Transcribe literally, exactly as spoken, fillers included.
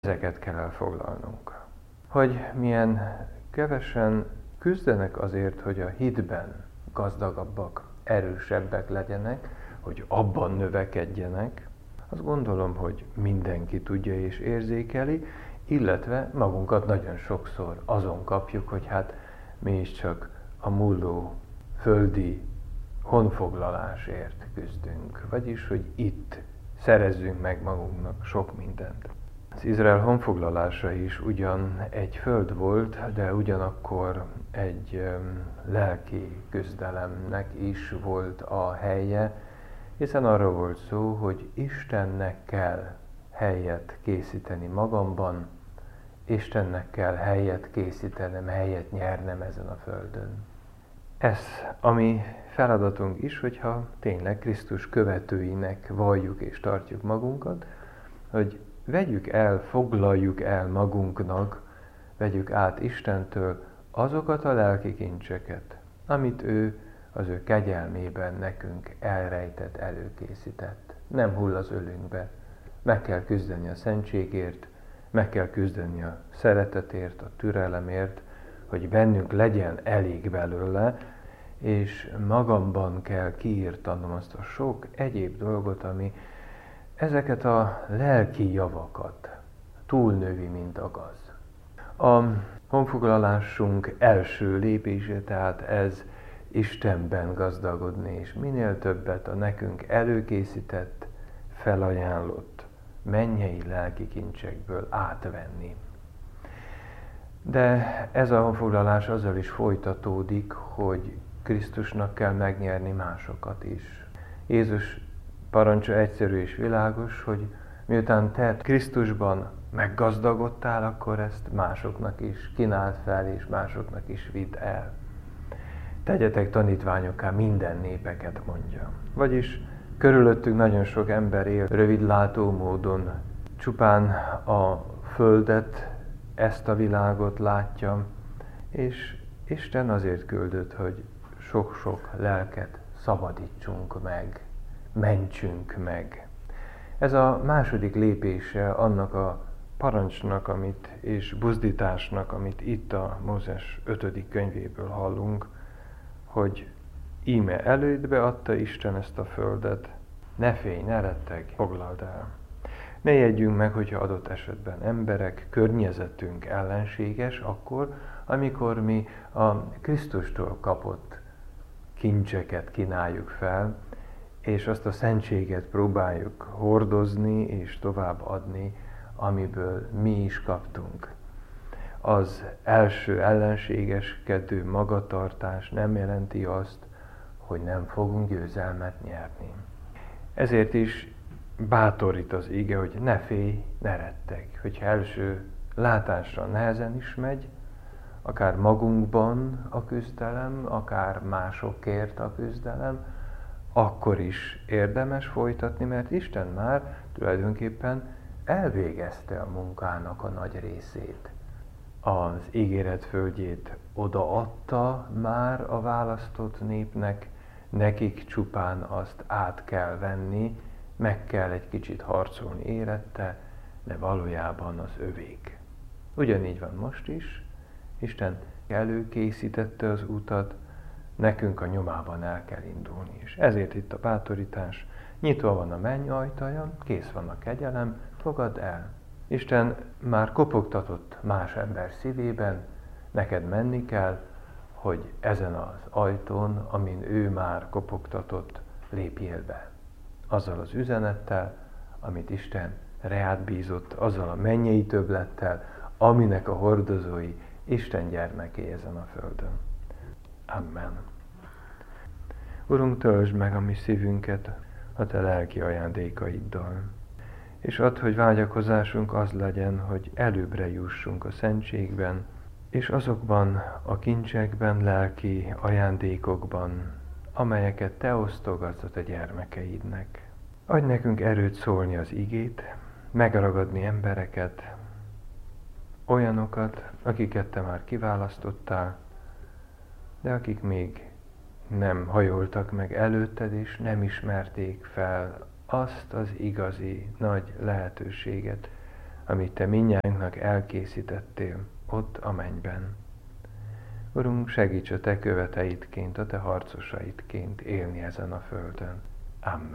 Ezeket kell elfoglalnunk. Hogy milyen kevesen küzdenek azért, hogy a hitben gazdagabbak, erősebbek legyenek, hogy abban növekedjenek, azt gondolom, hogy mindenki tudja és érzékeli, illetve magunkat nagyon sokszor azon kapjuk, hogy hát mi is csak a múló földi honfoglalásért küzdünk, vagyis, hogy itt szerezzünk meg magunknak sok mindent. Az Izrael honfoglalása is ugyan egy föld volt, de ugyanakkor egy um, lelki küzdelemnek is volt a helye, hiszen arra volt szó, hogy Istennek kell helyet készíteni magamban, Istennek kell helyet készítenem, helyet nyernem ezen a földön. Ez a mi feladatunk is, hogyha tényleg Krisztus követőinek valljuk és tartjuk magunkat, hogy vegyük el, foglaljuk el magunknak, vegyük át Istentől azokat a lelki kincseket, amit ő az ő kegyelmében nekünk elrejtett, előkészített. Nem hull az ölünkbe. Meg kell küzdeni a szentségért, meg kell küzdeni a szeretetért, a türelemért, hogy bennünk legyen elég belőle, és magamban kell kiírtanom azt a sok egyéb dolgot, ami ezeket a lelki javakat túlnövi, mint a gaz. A honfoglalásunk első lépése, tehát ez Istenben gazdagodni, és minél többet a nekünk előkészített, felajánlott mennyei lelki kincsekből átvenni. De ez a honfoglalás azzal is folytatódik, hogy Krisztusnak kell megnyerni másokat is. Jézus parancsa egyszerű és világos, hogy miután te Krisztusban meggazdagodtál, akkor ezt másoknak is kínáld fel, és másoknak is vidd el. Tegyetek tanítványokká minden népeket, mondja. Vagyis körülöttünk nagyon sok ember él rövidlátó módon, csupán a földet, ezt a világot látja, és Isten azért küldött, hogy sok-sok lelket szabadítsunk meg, mentsünk meg. Ez a második lépése annak a parancsnak, amit, és buzdításnak, amit itt a Mózes ötödik könyvéből hallunk, hogy íme elődbe adta Isten ezt a földet, ne félj, ne retteg, foglald el. Ne jegyünk meg, hogyha adott esetben emberek, környezetünk ellenséges, akkor, amikor mi a Krisztustól kapott kincseket kínáljuk fel, és azt a szentséget próbáljuk hordozni és továbbadni, amiből mi is kaptunk. Az első ellenségeskedő magatartás nem jelenti azt, hogy nem fogunk győzelmet nyerni. Ezért is bátorít az ige, hogy ne félj, ne retteg. Hogyha első látásra nehezen is megy, akár magunkban a küzdelem, akár másokért a küzdelem, akkor is érdemes folytatni, mert Isten már tulajdonképpen elvégezte a munkának a nagy részét. Az ígéret földjét odaadta már a választott népnek, nekik csupán azt át kell venni, meg kell egy kicsit harcolni érette, de valójában az övék. Ugyanígy van most is, Isten előkészítette az utat, nekünk a nyomában el kell indulni. És ezért itt a bátorítás, nyitva van a menny ajtaja, kész van a kegyelem, fogadd el. Isten már kopogtatott más ember szívében, neked menni kell, hogy ezen az ajtón, amin ő már kopogtatott, lépjél be. Azzal az üzenettel, amit Isten reád bízott, azzal a mennyei többlettel, aminek a hordozói Isten gyermeké ezen a földön. Amen. Urunk, töltsd meg a mi szívünket a te lelki ajándékaiddal, és add, hogy vágyakozásunk az legyen, hogy előbbre jussunk a szentségben, és azokban a kincsekben, lelki ajándékokban, amelyeket te osztogatsz a te gyermekeidnek. Adj nekünk erőt szólni az igét, megragadni embereket, olyanokat, akiket te már kiválasztottál, de akik még nem hajoltak meg előtted, és nem ismerték fel azt az igazi nagy lehetőséget, amit te mindnyájunknak elkészítettél ott a mennyben. Urunk, segíts a te követeidként, a te harcosaidként élni ezen a földön. Amen.